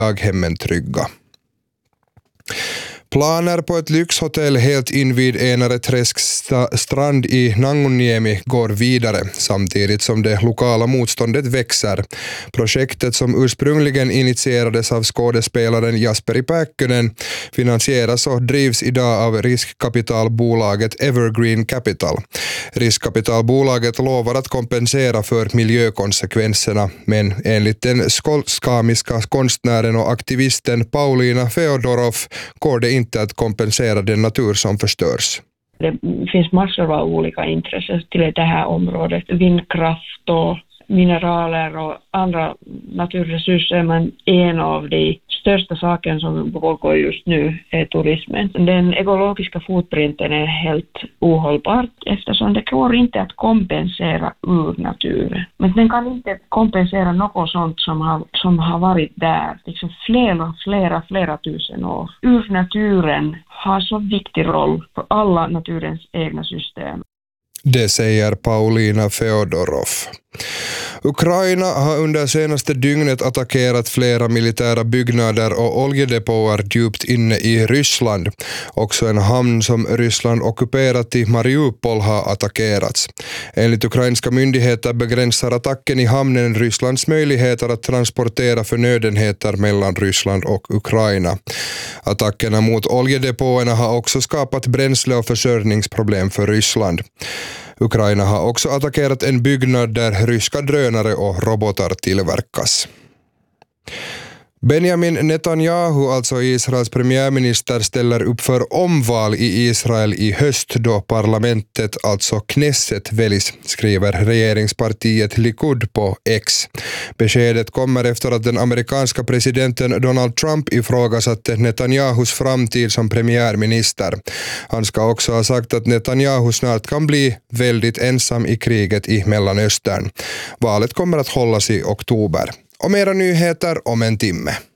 daghemmen trygga. Planer på ett lyxhotell helt invid Enareträsks strand i Nanguniemi går vidare samtidigt som det lokala motståndet växer. Projektet som ursprungligen initierades av skådespelaren Jasperi Pääkkönen finansieras och drivs idag av riskkapitalbolaget Evergreen Capital. Riskkapitalbolaget lovar att kompensera för miljökonsekvenserna, men enligt den skånska konstnären och aktivisten Paulina Feodorov går det inte att kompensera den natur som förstörs. Det finns massor av olika intressen till det här området. Vindkraft och mineraler och andra naturresurser, men en av de största sakerna som pågår just nu är turismen. Den ekologiska fotprinten är helt ohållbar eftersom det går inte att kompensera ur naturen. Men den kan inte kompensera något sånt som har varit där liksom flera tusen år. Urnaturen har så viktig roll för alla naturens egna system. Det säger Paulina Feodorov. Ukraina har under senaste dygnet attackerat flera militära byggnader och oljedepåer djupt inne i Ryssland. Också en hamn som Ryssland ockuperat i Mariupol har attackerats. Enligt ukrainska myndigheter begränsar attacken i hamnen Rysslands möjligheter att transportera förnödenheter mellan Ryssland och Ukraina. Attackerna mot oljedepåerna har också skapat bränsle- och försörjningsproblem för Ryssland. Ukraina har också attackerat en byggnad där ryska drönare och robotar tillverkas. Benjamin Netanyahu, alltså Israels premiärminister, ställer upp för omval i Israel i höst då parlamentet, alltså Knesset, väljs, skriver regeringspartiet Likud på X. Beskedet kommer efter att den amerikanska presidenten Donald Trump ifrågasatte Netanyahus framtid som premiärminister. Han ska också ha sagt att Netanyahu snart kan bli väldigt ensam i kriget i Mellanöstern. Valet kommer att hållas i oktober. Och mera nyheter om en timme.